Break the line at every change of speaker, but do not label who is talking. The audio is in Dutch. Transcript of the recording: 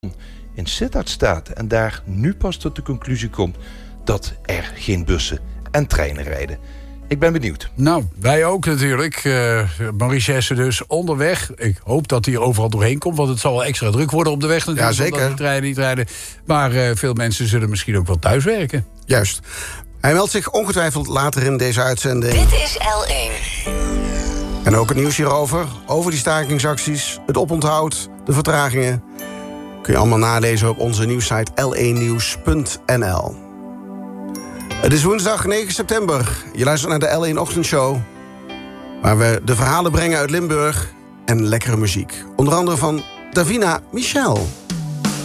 in Sittard staat en daar nu pas tot de conclusie komt dat er geen bussen en treinen rijden. Ik ben benieuwd.
Nou, wij ook natuurlijk. Maurice Hessen dus onderweg. Ik hoop dat hij overal doorheen komt, want het zal wel extra druk worden op de weg natuurlijk.
Ja, zeker.
Omdat de treinen niet rijden. Maar veel mensen zullen misschien ook wel thuis werken.
Juist. Hij meldt zich ongetwijfeld later in deze uitzending.
Dit is L1.
En ook het nieuws hierover, over die stakingsacties, het oponthoud, de vertragingen, kun je allemaal nalezen op onze nieuwssite l1nieuws.nl. Het is woensdag 9 september. Je luistert naar de L1 Ochtendshow, waar we de verhalen brengen uit Limburg en lekkere muziek. Onder andere van Davina Michel.